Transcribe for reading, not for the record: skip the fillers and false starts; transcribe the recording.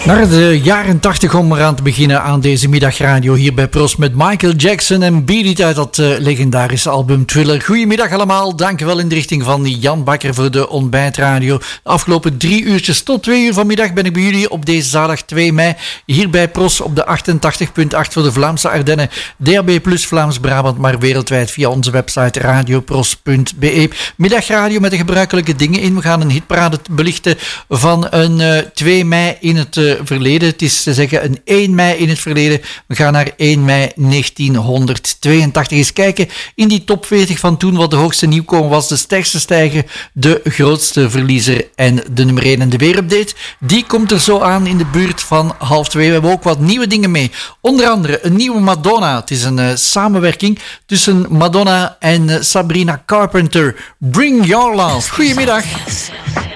Naar de jaren 80 om eraan te beginnen aan deze middagradio hier bij Pros met Michael Jackson en Beat It uit dat legendarische album Thriller. Goedemiddag allemaal, dankjewel in de richting van Jan Bakker voor de ontbijtradio. De afgelopen 3 uurtjes tot 2 uur vanmiddag ben ik bij jullie op deze zaterdag 2 mei hier bij Pros op de 88.8 voor de Vlaamse Ardennen, DAB+ Vlaams-Brabant, maar wereldwijd via onze website radiopros.be. Middagradio met de gebruikelijke dingen in. We gaan een hitparade belichten van een 2 mei in het verleden. Het is te zeggen een 1 mei in het verleden. We gaan naar 1 mei 1982. Eens kijken in die top 40 van toen wat de hoogste nieuwkomer was, de sterkste stijger, de grootste verliezer en de nummer 1. En de weerupdate, die komt er zo aan in de buurt van 1:30. We hebben ook wat nieuwe dingen mee. Onder andere een nieuwe Madonna. Het is een samenwerking tussen Madonna en Sabrina Carpenter. Bring Your Love. Goedemiddag.